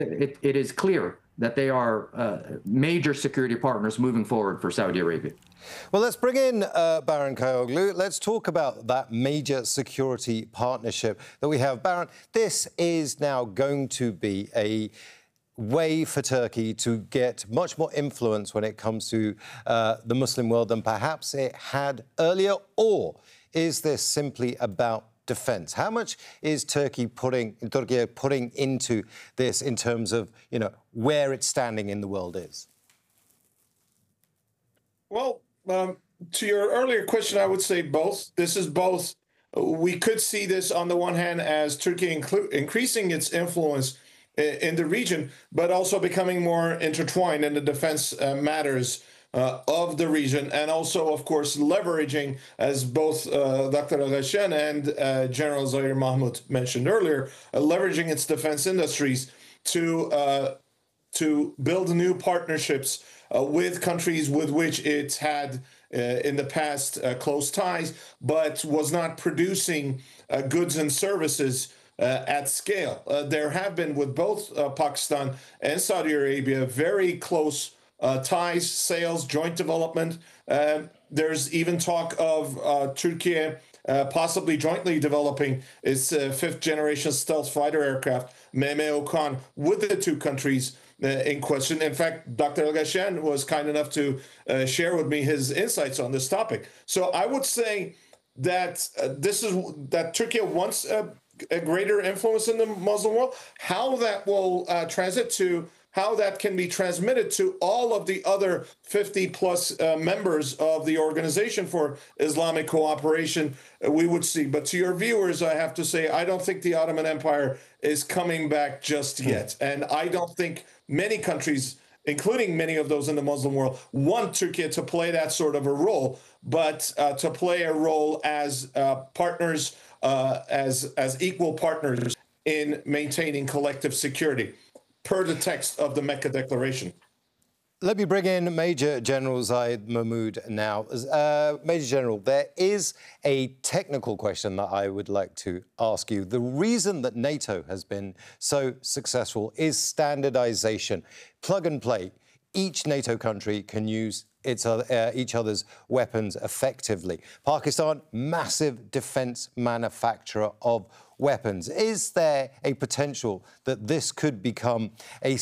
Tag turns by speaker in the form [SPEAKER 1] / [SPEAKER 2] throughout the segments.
[SPEAKER 1] it is clear that they are major security partners moving forward for Saudi Arabia.
[SPEAKER 2] Well, let's bring in Baron Kayoglu. Let's talk about that major security partnership that we have. Baron, this is now going to be a way for Turkey to get much more influence when it comes to the Muslim world than perhaps it had earlier? Or is this simply about defence? How much is Turkey putting into this in terms of, where its standing in the world is?
[SPEAKER 3] Well, to your earlier question, I would say both. This is both. We could see this on the one hand as Turkey increasing its influence in the region, but also becoming more intertwined in the defense matters of the region, and also, of course, leveraging, as both Dr. Al-Ghashyan and General Zahir Mahmoud mentioned earlier, leveraging its defense industries to build new partnerships with countries with which it's had in the past close ties, but was not producing goods and services at scale. There have been, with both Pakistan and Saudi Arabia, very close ties, sales, joint development. There's even talk of Turkey possibly jointly developing its fifth-generation stealth fighter aircraft, Mehmet Okan, with the two countries in question. In fact, Dr. Al-Ghashyan was kind enough to share with me his insights on this topic. So I would say that that Turkey wants a greater influence in the Muslim world. How that will how that can be transmitted to all of the other 50-plus members of the Organization for Islamic Cooperation, we would see. But to your viewers, I have to say, I don't think the Ottoman Empire is coming back just yet. And I don't think many countries, including many of those in the Muslim world, want Turkey to play that sort of a role, but to play a role as partners, as equal partners in maintaining collective security, per the text of the Mecca Declaration.
[SPEAKER 2] Let me bring in Major General Zahir Mahmoud now. Major General, there is a technical question that I would like to ask you. The reason that NATO has been so successful is standardization. Plug and play. Each NATO country can use each other's weapons effectively. Pakistan, massive defence manufacturer of weapons. Is there a potential that this could become a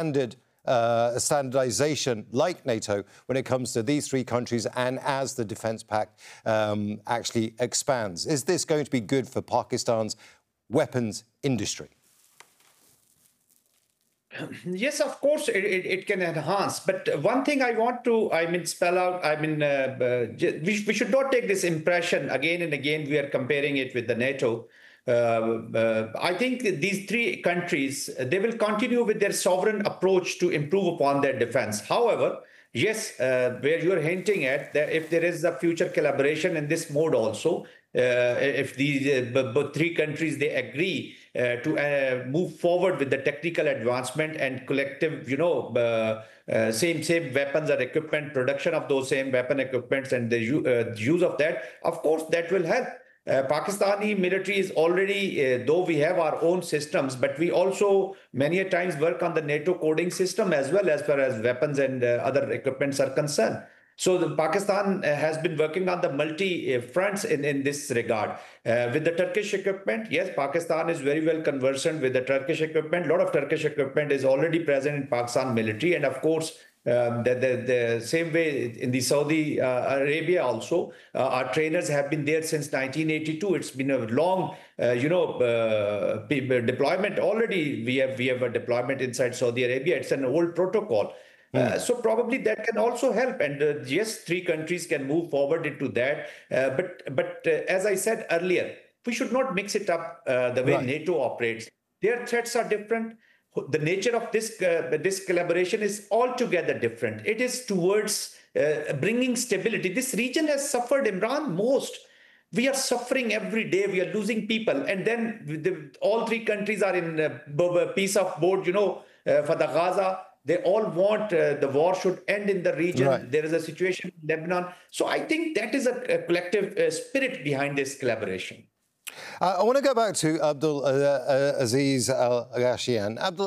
[SPEAKER 2] standardization like NATO when it comes to these three countries and as the defence pact actually expands? Is this going to be good for Pakistan's weapons industry?
[SPEAKER 4] Yes, of course, it can enhance. But one thing I want to, spell out, we should not take this impression again and again we are comparing it with the NATO. I think these three countries, they will continue with their sovereign approach to improve upon their defense. However, yes, where you're hinting at, that if there is a future collaboration in this mode also, if these three countries, they agree to move forward with the technical advancement and collective, same weapons or equipment, production of those same weapon equipments and the use of that, of course, that will help. Pakistani military is already, though we have our own systems, but we also many a times work on the NATO coding system as well as far as weapons and other equipments are concerned. So Pakistan has been working on the multi-fronts in this regard. With the Turkish equipment, yes, Pakistan is very well conversant with the Turkish equipment. A lot of Turkish equipment is already present in Pakistan military. And of course, the same way in the Saudi Arabia also, our trainers have been there since 1982. It's been a long, deployment. Already we have a deployment inside Saudi Arabia. It's an old protocol. So probably that can also help. And yes, three countries can move forward into that. But as I said earlier, we should not mix it up the way NATO operates. Their threats are different. The nature of this collaboration is altogether different. It is towards bringing stability. This region has suffered, Imran, most. We are suffering every day. We are losing people. And then all three countries are in a piece of board, for the Gaza. They all want the war should end in the region. Right. There is a situation in Lebanon. So I think that is a collective spirit behind this collaboration.
[SPEAKER 2] I want to go back to Abdul Aziz Al-Ghashyan.